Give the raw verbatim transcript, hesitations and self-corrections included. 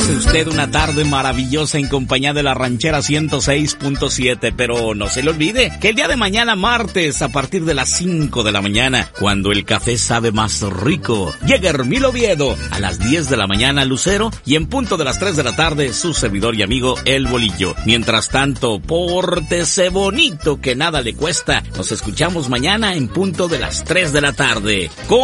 Pase usted una tarde maravillosa en compañía de la Ranchera ciento seis punto siete, pero no se le olvide que el día de mañana, martes, a partir de las cinco de la mañana, cuando el café sabe más rico, llega Hermilo Oviedo a las diez de la mañana, Lucero, y en punto de las tres de la tarde, su servidor y amigo El Bolillo. Mientras tanto, pórtese bonito, que nada le cuesta. Nos escuchamos mañana en punto de las tres de la tarde. Con